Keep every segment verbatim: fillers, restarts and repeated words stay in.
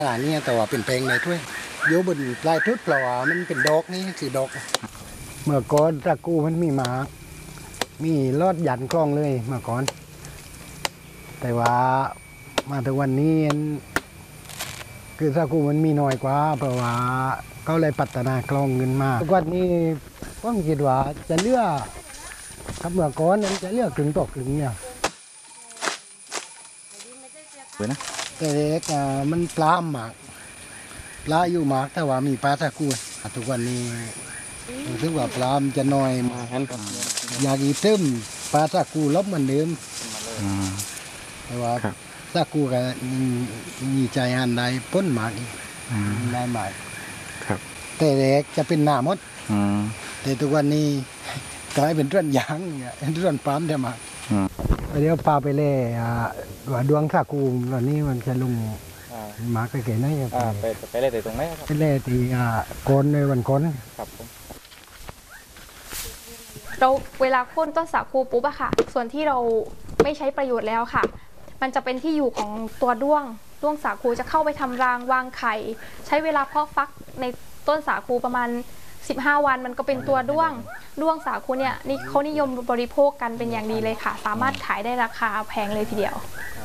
อันนี้แต่ว่าเป็นเพลงในถ้วยโยบนปลายทุดเปล่ามันเป็นดอกนี่คือดอกเมื่อก่อนตะกูมันมีหมามีลอดหยันกล้องเลยเมื่อก่อนแต่ว่ามาถึงวันนี้คือตะกูมันมีน้อยกว่าเพราะว่าเขาเลยพัฒนากล้องเงินมาทุกวันนี้ผมคิดว่าจะเลือกครับเมื่อก่อนนั้นจะเลือกกึ่งต่อกึ่งเนี่ยแต่เด็กมันปลาหมากปลาอยู่หมากแต่ว่ามีปลาตะกูทุกวันนี้รู้สึกว่าปลามันจะน้อยมาอยากอีตึ้มปลาตะกูลบมันเดิมแต่ว่าตะกูก็มีใจหันได้พ้นหมากได้หมากแต่เด็กจะเป็นหน้ามดแต่ทุกวันนี้กลายเป็นเรื่องยางเนี่ยเรื่องปั๊มได้มาเดี๋ยวปลาไปเล่ว่าดวงตะกูตอนนี้มันจะลงหมาก็เก๋ๆนั่นไปไปเล่ตีตรงไหนไปเล่ตีโกนในวันโกนครับผมเราเวลาโค่นต้นสาคูปุ๊บอะค่ะส่วนที่เราไม่ใช้ประโยชน์แล้วค่ะมันจะเป็นที่อยู่ของตัวด้วงด้วงสาคูจะเข้าไปทำรังวางไข่ใช้เวลาเพาะฟักในต้นสาคูประมาณสิบห้าวันมันก็เป็นตัวด้วงด้วงสาคูเนี่ยนี่เขานิยมบริโภคกันเป็นอย่างดีเลยค่ะสามารถขายได้ราคาแพงเลยทีเดียว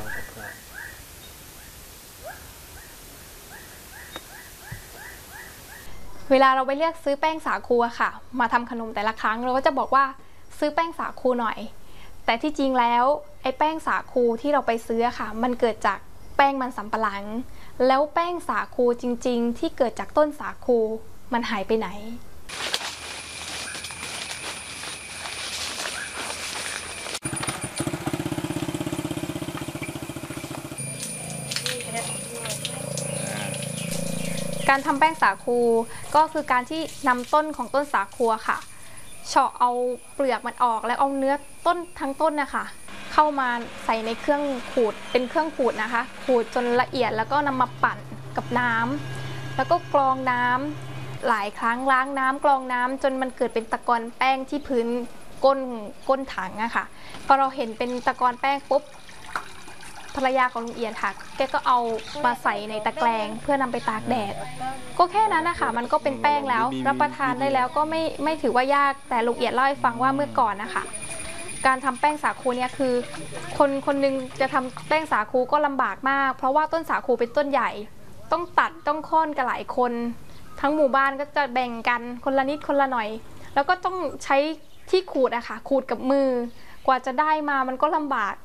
เวลาเราไปเลือกซื้อแป้งสาคูอะค่ะมาทำขนมแต่ละครั้งเราก็จะบอกว่าซื้อแป้งสาคูหน่อยแต่ที่จริงแล้วไอ้แป้งสาคูที่เราไปซื้อค่ะมันเกิดจากแป้งมันสำปะหลังแล้วแป้งสาคูจริงๆที่เกิดจากต้นสาคูมันหายไปไหนการทำแป้งสาคูก็คือการที่นำต้นของต้นสาคูค่ะเฉาะเอาเปลือกมันออกแล้วเอาเนื้อต้นทั้งต้นนะคะเข้ามาใส่ในเครื่องขูดเป็นเครื่องขูดนะคะขูดจนละเอียดแล้วก็นำมาปั่นกับน้ำแล้วก็กรองน้ำหลายครั้งล้างน้ำกรองน้ำจนมันเกิดเป็นตะกอนแป้งที่พื้นก้นก้นถังอะค่ะพอเราเห็นเป็นตะกอนแป้งปุ๊บภรรยาของลุงเอียดค่ะแกก็เอามาใส่ในตะแกรงเพื่อนำไปตากแดดก็แค่นั้นนะคะมันก็เป็นแป้งแล้วรับประทานได้แล้วก็ไม่ไม่ถือว่ายากแต่ลุงเอียดเล่าให้ฟังว่าเมื่อก่อนนะคะการทำแป้งสาคูเนี่ยคือคนคนนึงจะทำแป้งสาคูก็ลำบากมากเพราะว่าต้นสาคูเป็นต้นใหญ่ต้องตัดต้องค้อนกันหลายคนทั้งหมู่บ้านก็จะแบ่งกันคนละนิดคนละหน่อยแล้วก็ต้องใช้ที่ขูดอะค่ะขูดกับมือกว่าจะได้มามันก็ลำบาก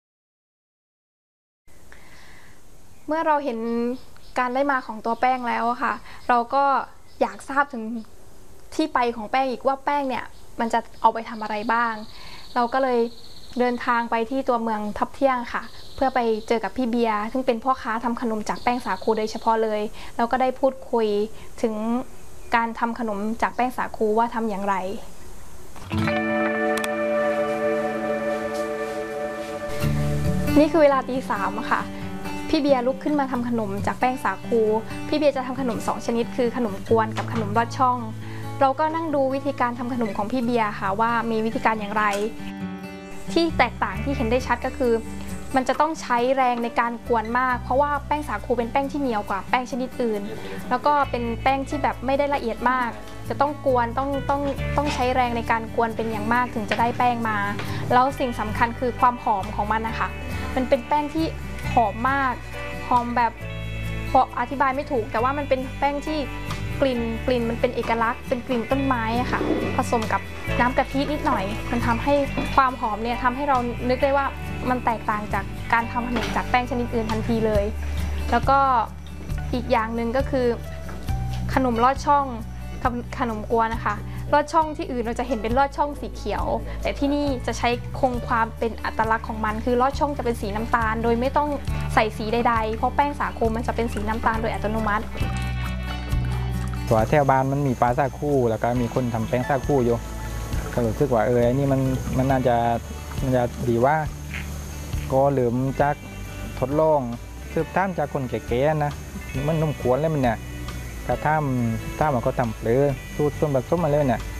เมื่อเราเห็นการได้มาของตัวแป้งแล้วค่ะเราก็อยากทราบถึงที่ไปของแป้งอีกว่าแป้งเนี่ยมันจะเอาไปทำอะไรบ้างเราก็เลยเดินทางไปที่ตัวเมืองทับเที่ยงค่ะเพื่อไปเจอกับพี่เบียร์ซึ่งเป็นพ่อค้าทำขนมจากแป้งสาคูโดยเฉพาะเลยเราก็ได้พูดคุยถึงการทำขนมจากแป้งสาคูว่าทำอย่างไรนี่คือเวลาตีสามค่ะพี่เบียร์ลุกขึ้นมาทำขนมจากแป้งสาคูพี่เบียร์จะทำขนมสองชนิดคือขนมกวนกับขนมลอดช่องเราก็นั่งดูวิธีการทำขนมของพี่เบียร์ค่ะว่ามีวิธีการอย่างไรที่แตกต่างที่เห็นได้ชัดก็คือมันจะต้องใช้แรงในการกวนมากเพราะว่าแป้งสาคูเป็นแป้งที่เหนียวกว่าแป้งชนิดอื่นแล้วก็เป็นแป้งที่แบบไม่ได้ละเอียดมากจะต้องกวนต้องต้องต้องใช้แรงในการกวนเป็นอย่างมากถึงจะได้แป้งมาแล้วสิ่งสำคัญคือความหอมของมันนะคะมันเป็นแป้งที่หอมมากหอมแบบพออธิบายไม่ถูกแต่ว่ามันเป็นแป้งที่กลิ่นกลิ่นมันเป็นเอกลักษณ์เป็นกลิ่นต้นไม้อะค่ะผสมกับน้ำกะทินิดหน่อยมันทำให้ความหอมเนี่ยทำให้เรานึกได้ว่ามันแตกต่างจากการทำขนมจากแป้งชนิดอื่นทันทีเลยแล้วก็อีกอย่างหนึ่งก็คือขนมลอดช่องกับขนมกวนนะคะลอดช่องที่อื่นเราจะเห็นเป็นลอดช่องสีเขียวแต่ที่นี่จะใช้คงความเป็นอัตลักษณ์ของมันคือลอดช่องจะเป็นสีน้ำตาลโดยไม่ต้องใส่สีใดๆเพราะแป้งสาคูมันจะเป็นสีน้ำตาลโดยอัตโนมัติตัวแถวบ้านมันมีปลาสาคูแล้วก็มีคนทำแป้งสาคูอยู่ก็รู้สึกว่าเออไอ้นี่มันมันน่าจะมันจะดีว่าก็เหลือมจากทดลองสืบท่ามจากคนแก่ๆนะมันนุ่มขวนแล้วมันเนี่ยกระท่ามท่ามันก็ทำเปลือกสูตรส่วนผสมมาเลยเนี่ย